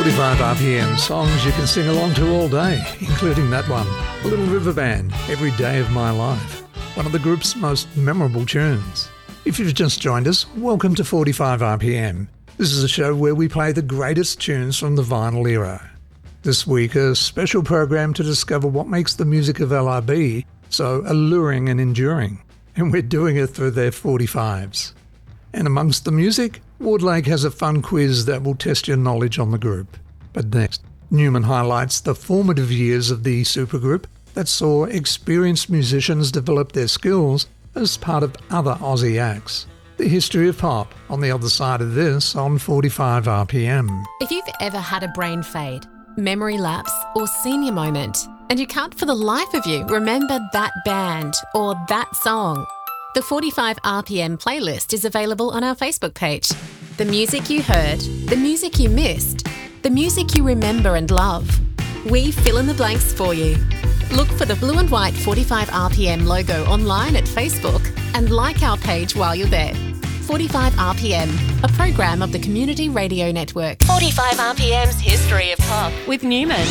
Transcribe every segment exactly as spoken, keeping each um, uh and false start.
forty-five R P M, songs you can sing along to all day, including that one, The Little River Band, Every Day of My Life, one of the group's most memorable tunes. If you've just joined us, welcome to forty-five R P M. This is a show where we play the greatest tunes from the vinyl era. This week, a special program to discover what makes the music of L R B so alluring and enduring, and we're doing it through their forty-fives. And amongst the music, Wardlake has a fun quiz that will test your knowledge on the group. But next, Newman highlights the formative years of the supergroup that saw experienced musicians develop their skills as part of other Aussie acts. The history of pop on the other side of this on forty-five R P M. If you've ever had a brain fade, memory lapse or senior moment, and you can't for the life of you remember that band or that song, the forty-five R P M playlist is available on our Facebook page. The music you heard, the music you missed, the music you remember and love. We fill in the blanks for you. Look for the blue and white forty-five R P M logo online at Facebook and like our page while you're there. forty-five R P M, a program of the Community Radio Network. forty-five R P M's History of Pop with Newman.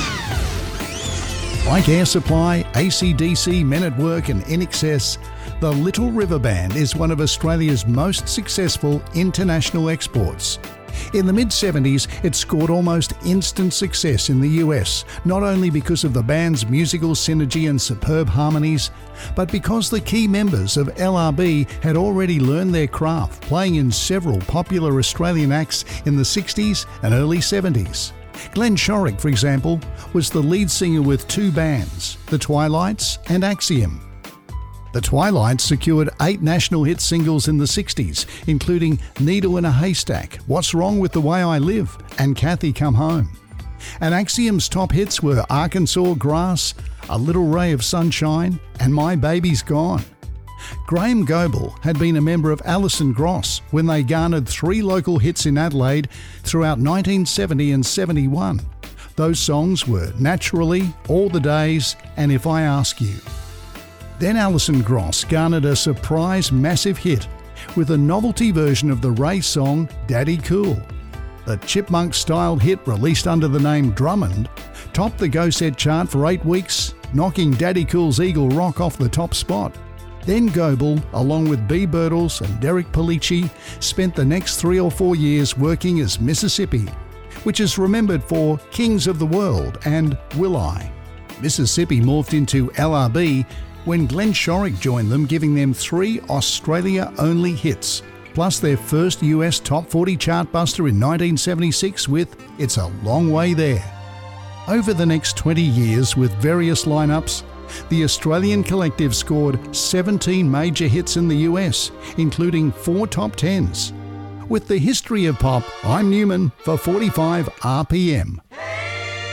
Like Air Supply, A C D C, Men at Work and I N X S, the Little River Band is one of Australia's most successful international exports. In the mid-seventies, it scored almost instant success in the U S, not only because of the band's musical synergy and superb harmonies, but because the key members of L R B had already learned their craft, playing in several popular Australian acts in the sixties and early seventies. Glenn Shorrock, for example, was the lead singer with two bands, The Twilights and Axiom. The Twilights secured eight national hit singles in the sixties, including Needle in a Haystack, What's Wrong with the Way I Live, and Kathy Come Home. And Axiom's top hits were Arkansas Grass, A Little Ray of Sunshine, and My Baby's Gone. Graham Goebel had been a member of Alison Gross when they garnered three local hits in Adelaide throughout nineteen seventy and seventy-one. Those songs were Naturally, All the Days, and If I Ask You. Then Alison Gross garnered a surprise massive hit with a novelty version of the Ray song Daddy Cool. The Chipmunk-styled hit, released under the name Drummond, topped the Go Set chart for eight weeks, knocking Daddy Cool's Eagle Rock off the top spot. Then Goebel, along with Bea Birtles and Derek Polici, spent the next three or four years working as Mississippi, which is remembered for Kings of the World and Will I. Mississippi morphed into L R B when Glenn Shorrock joined them, giving them three Australia-only hits, plus their first U S top forty chart buster in nineteen seventy-six with It's a Long Way There. Over the next twenty years, with various lineups, the Australian collective scored seventeen major hits in the U S, including four top tens. With the history of pop, I'm Newman for forty-five R P M.